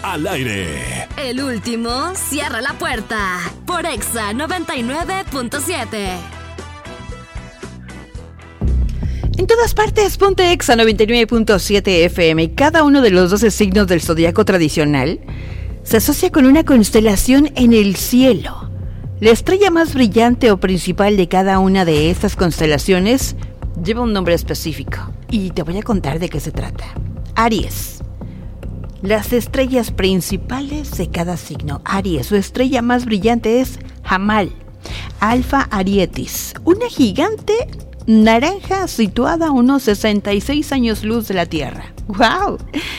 al aire. El último cierra la puerta por Exa 99.7. En todas partes, ponte Exa 99.7 FM. Cada uno de los 12 signos del zodiaco tradicional se asocia con una constelación en el cielo. La estrella más brillante o principal de cada una de estas constelaciones lleva un nombre específico y te voy a contar de qué se trata. Aries. Las estrellas principales de cada signo. Aries, su estrella más brillante es Hamal, Alfa Arietis, una gigante naranja situada a unos 66 años luz de la Tierra. ¡Wow!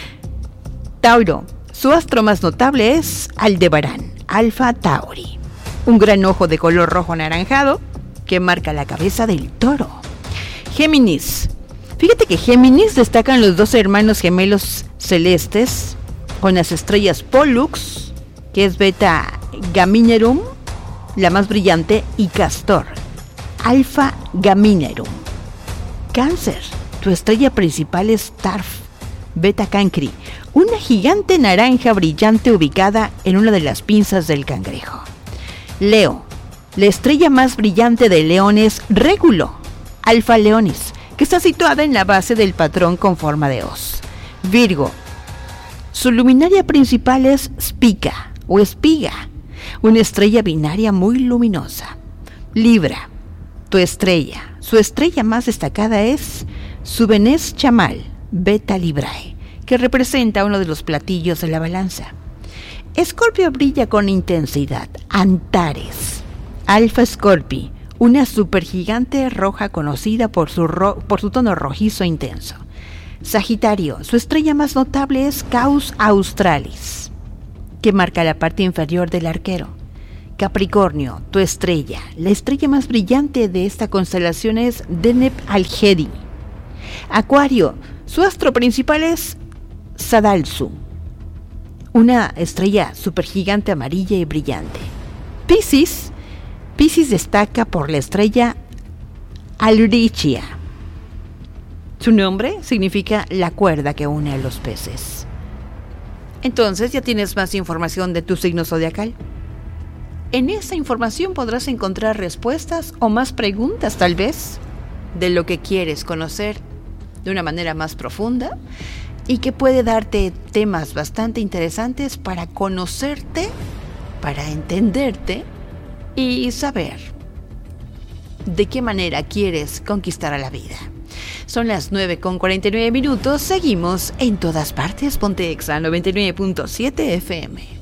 Tauro, su astro más notable es Aldebarán, Alfa Tauri, un gran ojo de color rojo anaranjado que marca la cabeza del toro. Géminis, fíjate que Géminis destacan los dos hermanos gemelos celestes con las estrellas Pollux, que es Beta Gaminerum, la más brillante, y Castor, Alfa Gaminerum. Cáncer, tu estrella principal es Tarf, Beta Cancri, una gigante naranja brillante ubicada en una de las pinzas del cangrejo. Leo, la estrella más brillante de León es Régulo, Alfa Leonis, que está situada en la base del patrón con forma de hoz. Virgo, su luminaria principal es Spica o Espiga, una estrella binaria muy luminosa. Libra, tu estrella, su estrella más destacada es Subenes Chamal, Beta Librae, que representa uno de los platillos de la balanza. Escorpio brilla con intensidad. Antares, Alfa Scorpi, una supergigante roja conocida por su tono rojizo intenso. Sagitario, su estrella más notable es Caus Australis, que marca la parte inferior del arquero. Capricornio, tu estrella, la estrella más brillante de esta constelación es Deneb Algedi. Acuario, su astro principal es Sadalsu, una estrella supergigante amarilla y brillante. Piscis destaca por la estrella Alrichia. Su nombre significa la cuerda que une a los peces. Entonces, ¿ya tienes más información de tu signo zodiacal? En esta información podrás encontrar respuestas o más preguntas, tal vez, de lo que quieres conocer de una manera más profunda y que puede darte temas bastante interesantes para conocerte, para entenderte y saber de qué manera quieres conquistar a la vida. Son las 9:49. Seguimos en todas partes. Ponte Exa 99.7 FM.